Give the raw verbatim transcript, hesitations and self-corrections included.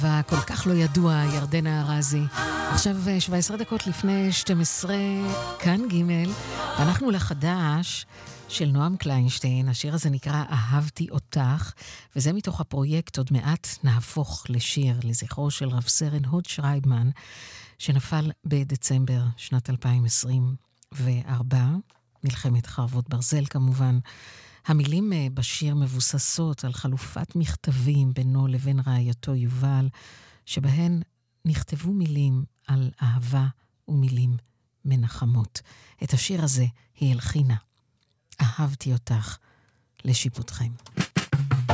וכל כך לא ידוע, ירדנה ארזי. עכשיו שבע עשרה דקות לפני שתים עשרה, כאן ג' ואנחנו לחדש של נועם קליינשטיין. השיר הזה נקרא אהבתי אותך, וזה מתוך הפרויקט עוד מעט נהפוך לשיר, לזכרו של רב סרן הוד שרייבמן, שנפל בדצמבר שנת אלפיים עשרים וארבע, מלחמת חרבות ברזל כמובן. המילים בשיר מבוססות על חלופת מכתבים בינו לבין רעייתו יובל, שבהן נכתבו מילים על אהבה ומילים מנחמות. את השיר הזה היא הלחינה. אהבתי אותך, לשיפוטכם.